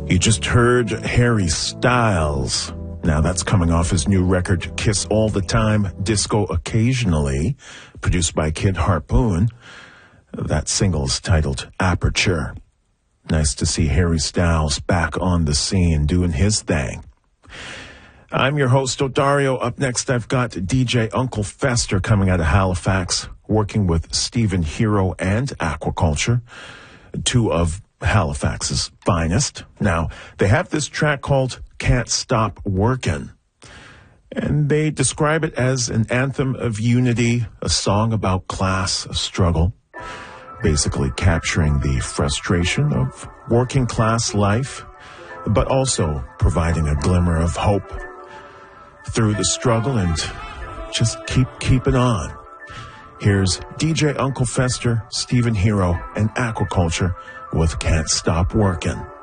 You just heard Harry Styles. Now that's coming off his new record, Kiss All the Time, Disco Occasionally, produced by Kid Harpoon. That single's titled Aperture. Nice to see Harry Styles back on the scene doing his thing. I'm your host, Odario. Up next, I've got DJ Uncle Fester coming out of Halifax, working with Stephen Hero and Aquaculture, two of Halifax's finest. Now, they have this track called Can't Stop Workin', and they describe it as an anthem of unity, a song about class struggle, basically capturing the frustration of working class life, but also providing a glimmer of hope through the struggle and just keep it on. Here's DJ Uncle Fester, Stephen Hero, and Aquaculture with Can't Stop Workin'.